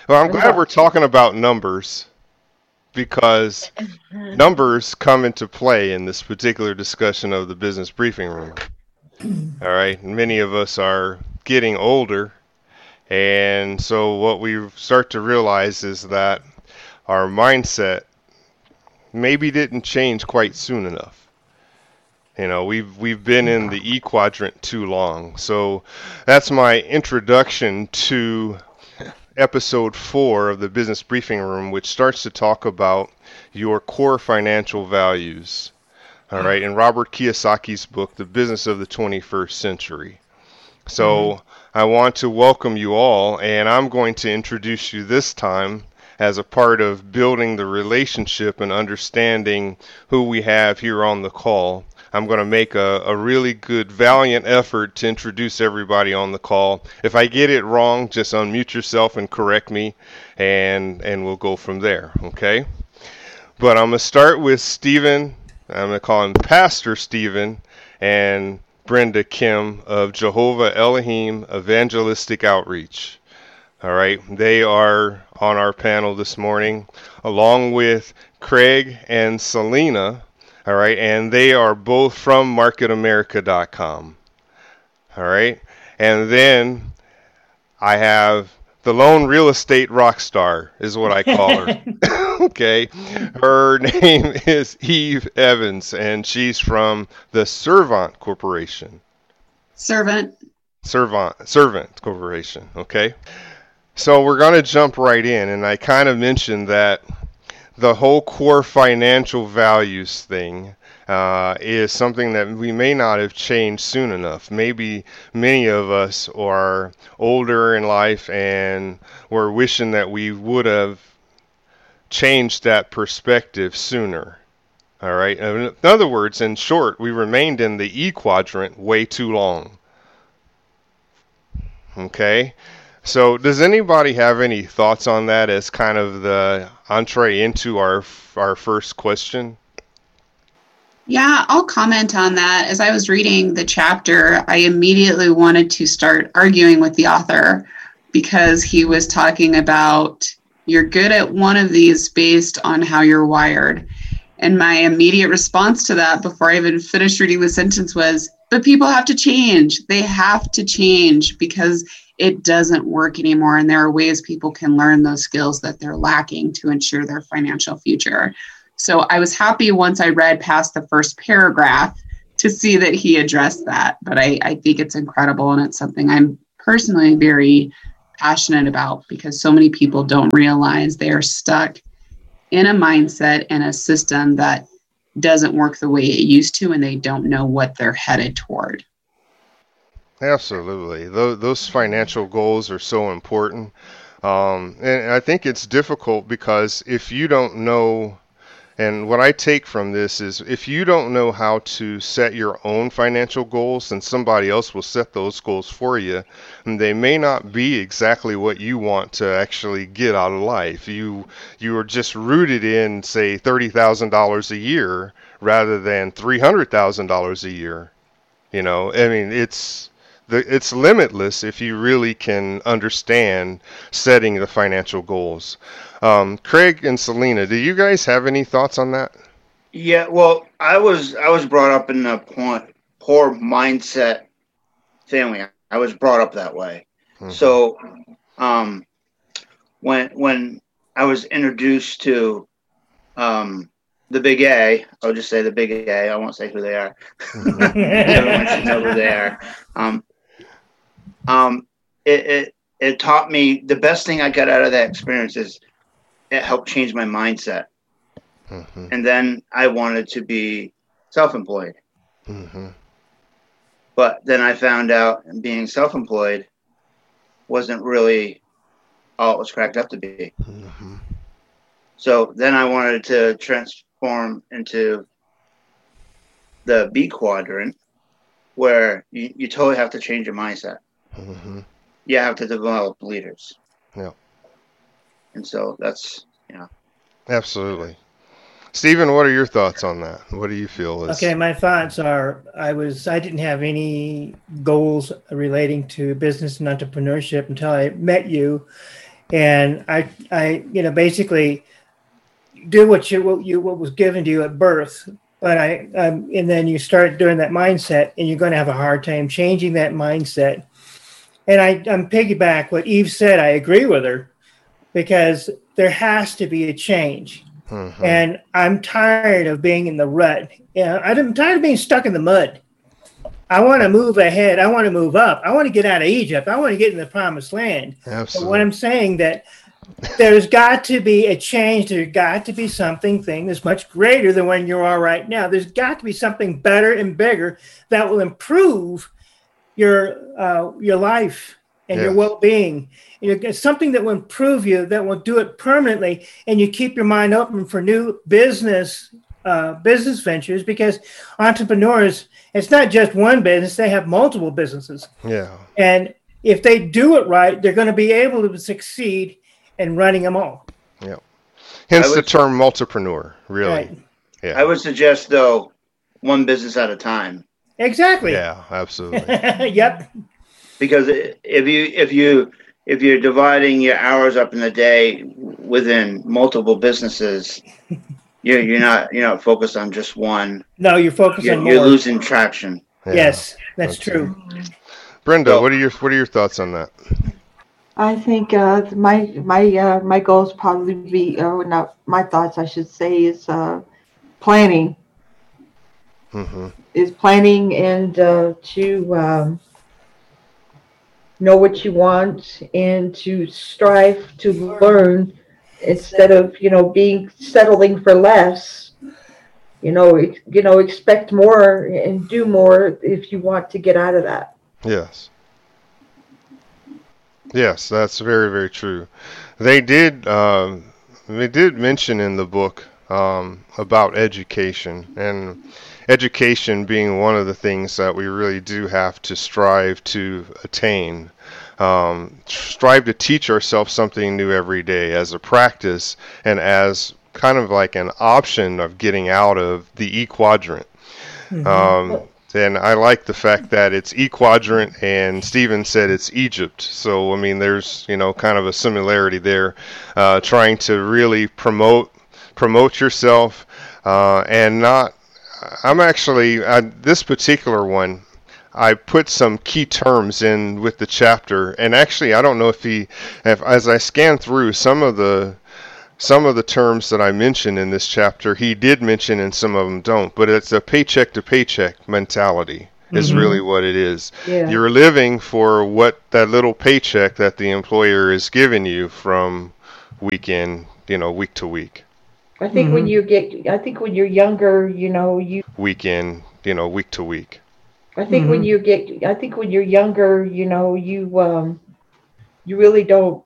Well, I'm glad we're talking about numbers because numbers come into play in this particular discussion of the business briefing room. All right. Many of us are getting older. And so what we start to realize is that our mindset maybe didn't change quite soon enough. You know, we've been in the E quadrant too long. So that's my introduction to episode 4 of the Business Briefing Room, which starts to talk about your core financial values. All right, in Robert Kiyosaki's book, The Business of the 21st Century. So I want to welcome you all, and I'm going to introduce you this time as a part of building the relationship and understanding who we have here on the call. I'm going to make a really good, valiant effort to introduce everybody on the call. If I get it wrong, just unmute yourself and correct me, and we'll go from there, okay? But I'm going to start with Stephen. I'm going to call him Pastor Stephen, and Brenda Kim of Jehovah Elohim Evangelistic Outreach. All right, they are on our panel this morning, along with Craig and Selena. All right, and they are both from MarketAmerica.com. All right, and then I have the lone real estate rock star, is what I call her. Okay, her name is Eve Evans, and she's from the Servant Corporation. Servant Corporation. Okay, so we're going to jump right in, and I kind of mentioned that the whole core financial values thing is something that we may not have changed soon enough. Maybe many of us are older in life and we're wishing that we would have changed that perspective sooner. All right. In other words, in short, we remained in the E quadrant way too long. Okay. So does anybody have any thoughts on that as kind of the entree into our first question? Yeah, I'll comment on that. As I was reading the chapter, I immediately wanted to start arguing with the author because he was talking about you're good at one of these based on how you're wired. And my immediate response to that before I even finished reading the sentence was, but people have to change. They have to change because it doesn't work anymore. And there are ways people can learn those skills that they're lacking to ensure their financial future. So I was happy once I read past the first paragraph to see that he addressed that. But I think it's incredible. And it's something I'm personally very passionate about because so many people don't realize they are stuck in a mindset and a system that doesn't work the way it used to, and they don't know what they're headed toward. Absolutely. Those financial goals are so important. And I think it's difficult because if you don't know, and what I take from this is if you don't know how to set your own financial goals, then somebody else will set those goals for you. And they may not be exactly what you want to actually get out of life. You are just rooted in, say, $30,000 a year rather than $300,000 a year. You know, I mean, it's limitless if you really can understand setting the financial goals. Craig and Selena, do you guys have any thoughts on that? Yeah, well, I was brought up in a poor mindset family. I was brought up that way. Mm-hmm. So, when I was introduced to the Big A, I'll just say the Big A. I won't say who they are. Everyone should know who they are. It taught me the best thing I got out of that experience is it helped change my mindset. Mm-hmm. And then I wanted to be self-employed. Mm-hmm. But then I found out being self-employed wasn't really all it was cracked up to be. Mm-hmm. So then I wanted to transform into the B quadrant where you totally have to change your mindset. Mm-hmm. You have to develop leaders. Yeah. And so that's, Absolutely. Stephen, what are your thoughts on that? What do you feel is... Okay, my thoughts are I didn't have any goals relating to business and entrepreneurship until I met you. and I basically do what was given to you at birth. But and then you start doing that mindset, and you're going to have a hard time changing that mindset. And I'm piggyback what Eve said. I agree with her, because there has to be a change. Mm-hmm. And I'm tired of being in the rut. I'm tired of being stuck in the mud. I want to move ahead. I want to move up. I want to get out of Egypt. I want to get in the promised land. Absolutely. But what I'm saying that there's got to be a change. There's got to be something that's much greater than where you are right now. There's got to be something better and bigger that will improve your life and your well-being. Something that will improve you, that will do it permanently, and you keep your mind open for new business ventures, because entrepreneurs, it's not just one business, they have multiple businesses. Yeah. And if they do it right, they're going to be able to succeed in running them all. Yeah. Hence the term multipreneur, really. Right. Yeah. I would suggest, though, one business at a time. Exactly. Yeah, absolutely. Yep. Because if you're dividing your hours up in the day within multiple businesses, you're not focused on just one. No, you're focused on more. You're losing traction. Yeah, yes, that's true. Brenda, what are your thoughts on that? I think my goals probably be not my thoughts, I should say, is planning. Mm-hmm. Is planning and to know what you want and to strive to learn instead of being settling for less. Expect more and do more if you want to get out of that. Yes. Yes, that's very, very true. They did mention in the book about education, and education being one of the things that we really do have to strive to attain. Strive to teach ourselves something new every day as a practice and as kind of like an option of getting out of the E quadrant. Mm-hmm. And I like the fact that it's E quadrant, and Stephen said it's Egypt. So, I mean, there's, kind of a similarity there, trying to really promote yourself, and not, this particular one, I put some key terms in with the chapter, and actually, I don't know if as I scan through some of the terms that I mentioned in this chapter, he did mention, and some of them don't. But it's a paycheck to paycheck mentality is mm-hmm. really what it is. Yeah. You're living for what that little paycheck that the employer is giving you from week to week. I think mm-hmm. when you're younger, you week in, week to week. I think mm-hmm. when you're younger, you really don't